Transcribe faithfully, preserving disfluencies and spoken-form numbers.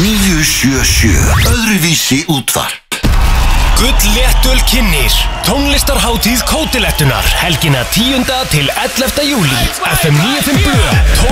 níu sjö sjö. Öðruvísi útvarp. Gullléttöl kynnir tónlistarhátíð Kótilettunnar helgina tíunda til ellefta júlí. F M níu fimm Blö